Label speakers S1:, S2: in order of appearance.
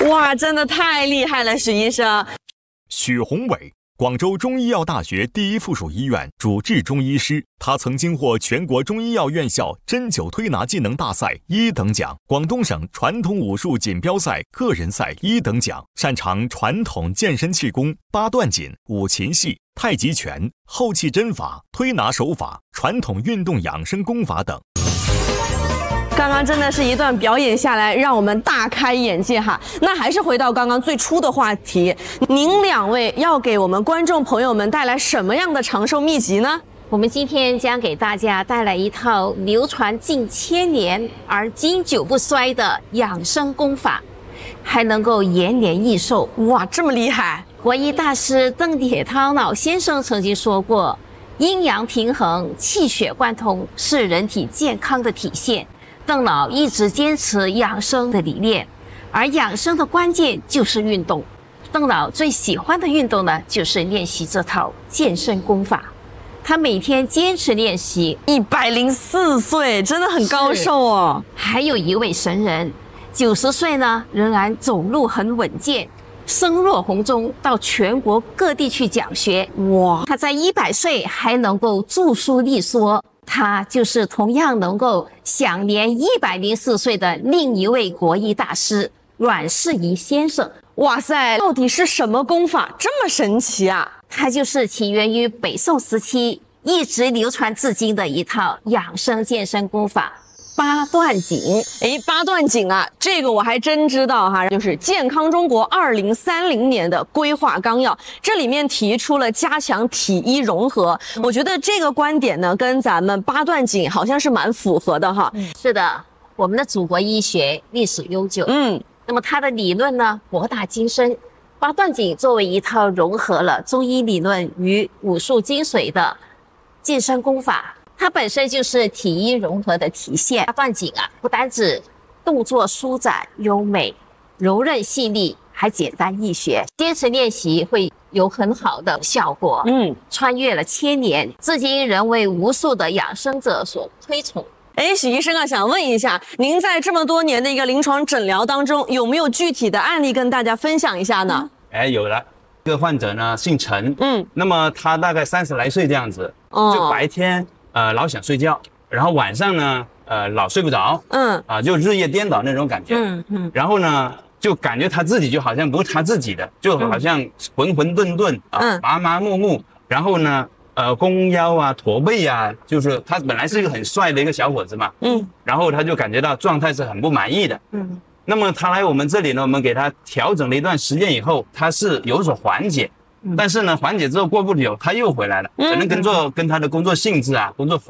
S1: 哇，真的太厉害了，许医生。
S2: 许宏伟，广州中医药大学第一附属医院主治中医师，他曾经获全国中医药院校针灸推拿技能大赛1等奖、广东省传统武术锦标赛个人赛1等奖，擅长传统健身气功、八段锦、五禽戏、太极拳、后气针法、推拿手法、传统运动养生功法等。
S1: 刚刚真的是一段表演下来，让我们大开眼界哈。那还是回到刚刚最初的话题，您两位要给我们观众朋友们带来什么样的长寿秘籍呢？
S3: 我们今天将给大家带来一套流传近1000年而经久不衰的养生功法，还能够延年益寿。
S1: 哇，这么厉害！
S3: 国医大师邓铁涛老先生曾经说过，阴阳平衡、气血贯通是人体健康的体现。邓老一直坚持养生的理念，而养生的关键就是运动。邓老最喜欢的运动呢，就是练习这套健身功法。他每天坚持练习
S1: ，104岁，真的很高寿哦。
S3: 还有一位神人，90岁呢，仍然走路很稳健，声若洪钟，到全国各地去讲学。
S1: 哇，
S3: 他在100岁还能够著书立说。他就是同样能够享年104岁的另一位国医大师阮世仪先生。
S1: 哇塞，到底是什么功法这么神奇啊？
S3: 它就是起源于北宋时期，一直流传至今的一套养生健身功法——八段锦。
S1: 八段锦啊，这个我还真知道哈，就是健康中国2030年的规划纲要，这里面提出了加强体医融合。我觉得这个观点呢，跟咱们八段锦好像是蛮符合的哈。
S3: 是的，我们的祖国医学历史悠久，那么它的理论呢博大精深。八段锦作为一套融合了中医理论与武术精髓的健身功法，它本身就是体医融合的体现。八段锦啊，不单指动作舒展优美、柔韧细腻，还简单易学，坚持练习会有很好的效果。穿越了1000年，至今仍为无数的养生者所推崇。
S1: 许医生啊，想问一下，您在这么多年的一个临床诊疗当中，有没有具体的案例跟大家分享一下呢？
S4: 有了，这个患者呢姓陈，那么他大概30来岁这样子，就白天老想睡觉，然后晚上呢老睡不着，就日夜颠倒那种感觉，然后呢就感觉他自己就好像不是他自己的，就好像浑浑沌沌麻麻木木，然后呢弓腰啊驼背啊，就是他本来是一个很帅的一个小伙子嘛，然后他就感觉到状态是很不满意的，那么他来我们这里呢，我们给他调整了一段时间以后，他是有所缓解，但是呢缓解之后过不久他又回来了，可能跟他的工作性质啊工作